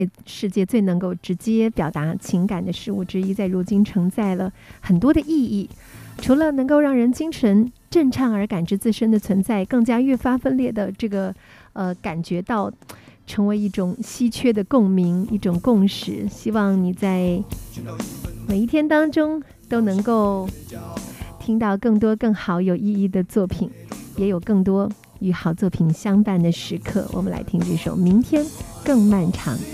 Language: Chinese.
世界最能够直接表达情感的事物之一，在如今承载了很多的意义。除了能够让人精神震颤而感知自身的存在，更加越发分裂的这个感觉到成为一种稀缺的共鸣，一种共识。希望你在每一天当中都能够听到更多更好有意义的作品，也有更多与好作品相伴的时刻。我们来听这首《明天更漫长》。